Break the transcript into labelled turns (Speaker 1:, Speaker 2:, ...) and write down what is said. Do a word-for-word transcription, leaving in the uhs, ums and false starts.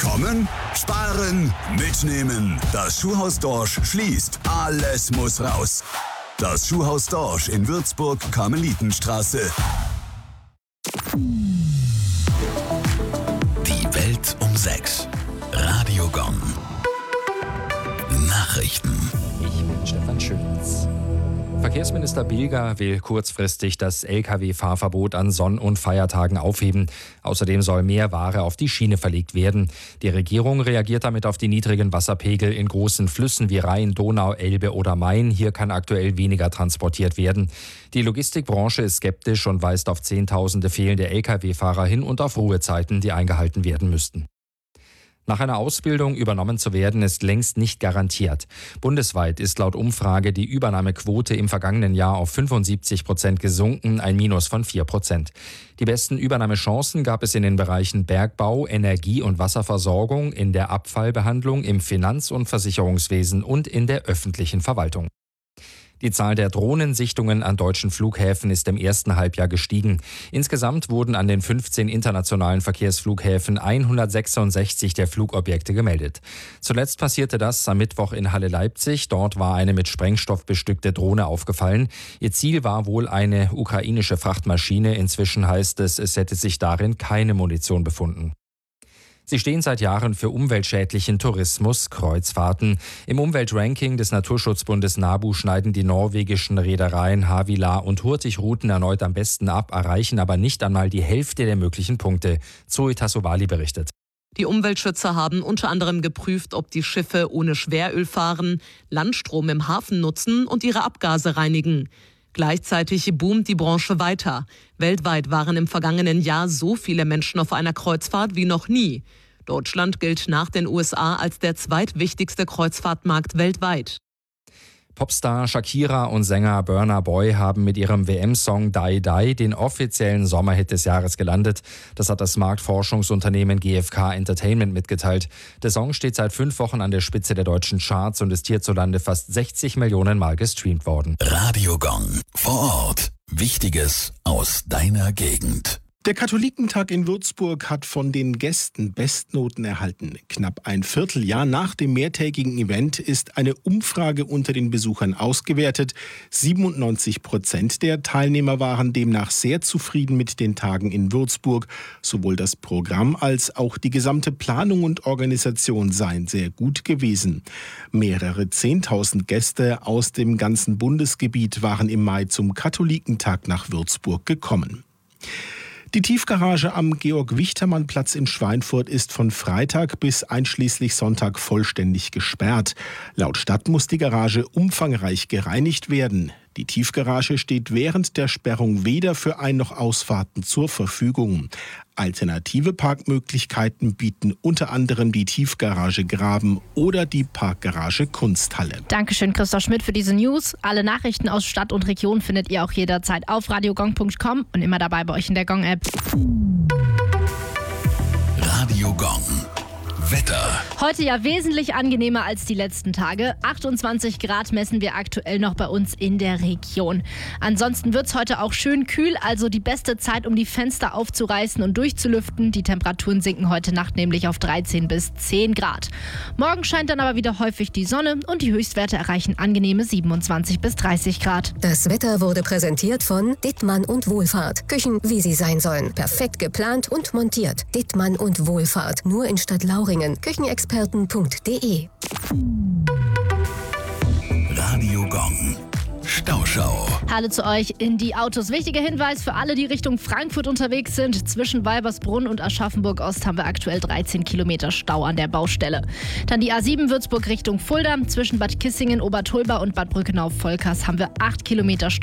Speaker 1: Kommen, sparen, mitnehmen. Das Schuhhaus Dorsch schließt. Alles muss raus. Das Schuhhaus Dorsch in Würzburg-Karmelitenstraße.
Speaker 2: Die Welt um sechs. Radio Gong. Nachrichten.
Speaker 3: Ich bin Stefan Schönitz. Verkehrsminister Bilger will kurzfristig das L K W-Fahrverbot an Sonn- und Feiertagen aufheben. Außerdem soll mehr Ware auf die Schiene verlegt werden. Die Regierung reagiert damit auf die niedrigen Wasserpegel in großen Flüssen wie Rhein, Donau, Elbe oder Main. Hier kann aktuell weniger transportiert werden. Die Logistikbranche ist skeptisch und weist auf Zehntausende fehlende L K W-Fahrer hin und auf Ruhezeiten, die eingehalten werden müssten. Nach einer Ausbildung übernommen zu werden, ist längst nicht garantiert. Bundesweit ist laut Umfrage die Übernahmequote im vergangenen Jahr auf fünfundsiebzig Prozent gesunken, ein Minus von vier Prozent. Die besten Übernahmechancen gab es in den Bereichen Bergbau, Energie- und Wasserversorgung, in der Abfallbehandlung, im Finanz- und Versicherungswesen und in der öffentlichen Verwaltung. Die Zahl der Drohnensichtungen an deutschen Flughäfen ist im ersten Halbjahr gestiegen. Insgesamt wurden an den fünfzehn internationalen Verkehrsflughäfen hundertsechsundsechzig der Flugobjekte gemeldet. Zuletzt passierte das am Mittwoch in Halle-Leipzig. Dort war eine mit Sprengstoff bestückte Drohne aufgefallen. Ihr Ziel war wohl eine ukrainische Frachtmaschine. Inzwischen heißt es, es hätte sich darin keine Munition befunden. Sie stehen seit Jahren für umweltschädlichen Tourismus, Kreuzfahrten. Im Umweltranking des Naturschutzbundes NABU schneiden die norwegischen Reedereien Havila und Hurtig Routen erneut am besten ab, erreichen aber nicht einmal die Hälfte der möglichen Punkte. Zoe Tassovali berichtet.
Speaker 4: Die Umweltschützer haben unter anderem geprüft, ob die Schiffe ohne Schweröl fahren, Landstrom im Hafen nutzen und ihre Abgase reinigen. Gleichzeitig boomt die Branche weiter. Weltweit waren im vergangenen Jahr so viele Menschen auf einer Kreuzfahrt wie noch nie. Deutschland gilt nach den U S A als der zweitwichtigste Kreuzfahrtmarkt weltweit.
Speaker 3: Popstar Shakira und Sänger Burna Boy haben mit ihrem W M-Song Die Die den offiziellen Sommerhit des Jahres gelandet. Das hat das Marktforschungsunternehmen G F K Entertainment mitgeteilt. Der Song steht seit fünf Wochen an der Spitze der deutschen Charts und ist hierzulande fast sechzig Millionen Mal gestreamt worden.
Speaker 2: Radio Gong. Vor Ort. Wichtiges aus deiner Gegend.
Speaker 5: Der Katholikentag in Würzburg hat von den Gästen Bestnoten erhalten. Knapp ein Vierteljahr nach dem mehrtägigen Event ist eine Umfrage unter den Besuchern ausgewertet. siebenundneunzig Prozent der Teilnehmer waren demnach sehr zufrieden mit den Tagen in Würzburg. Sowohl das Programm als auch die gesamte Planung und Organisation seien sehr gut gewesen. Mehrere Zehntausend Gäste aus dem ganzen Bundesgebiet waren im Mai zum Katholikentag nach Würzburg gekommen. Die Tiefgarage am Georg-Wichtermann-Platz in Schweinfurt ist von Freitag bis einschließlich Sonntag vollständig gesperrt. Laut Stadt muss die Garage umfangreich gereinigt werden. Die Tiefgarage steht während der Sperrung weder für Ein- noch Ausfahrten zur Verfügung. Alternative Parkmöglichkeiten bieten unter anderem die Tiefgarage Graben oder die Parkgarage Kunsthalle.
Speaker 6: Dankeschön, Christoph Schmidt, für diese News. Alle Nachrichten aus Stadt und Region findet ihr auch jederzeit auf radiogong punkt com und immer dabei bei euch in der Gong-App.
Speaker 2: Radio Gong. Wetter.
Speaker 6: Heute ja wesentlich angenehmer als die letzten Tage. achtundzwanzig Grad messen wir aktuell noch bei uns in der Region. Ansonsten wird es heute auch schön kühl, also die beste Zeit, um die Fenster aufzureißen und durchzulüften. Die Temperaturen sinken heute Nacht nämlich auf dreizehn bis zehn Grad. Morgen scheint dann aber wieder häufig die Sonne und die Höchstwerte erreichen angenehme siebenundzwanzig bis dreißig Grad.
Speaker 7: Das Wetter wurde präsentiert von Dittmann und Wohlfahrt. Küchen, wie sie sein sollen. Perfekt geplant und montiert. Dittmann und Wohlfahrt. Nur in Stadt Lauringen. Küchenexperten punkt de.
Speaker 2: Radio Gong. Stauschau.
Speaker 6: Hallo zu euch in die Autos. Wichtiger Hinweis für alle, die Richtung Frankfurt unterwegs sind. Zwischen Walbersbrunn und Aschaffenburg-Ost haben wir aktuell dreizehn Kilometer Stau an der Baustelle. Dann die A sieben Würzburg Richtung Fulda. Zwischen Bad Kissingen, Obertulba und Bad Brückenau-Volkers haben wir acht Kilometer Stau.